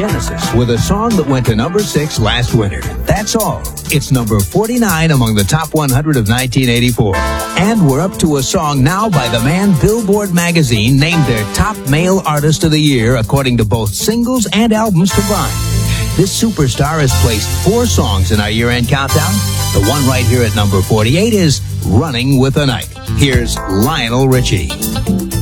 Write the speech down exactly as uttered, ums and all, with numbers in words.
Genesis with a song that went to number six last winter. That's all. It's number forty-nine among the top one hundred of nineteen eighty-four. And we're up to a song now by the man Billboard magazine named their top male artist of the year, according to both singles and albums combined. This superstar has placed four songs in our year-end countdown. The one right here at number forty-eight is Running with the Night. Here's Lionel Richie.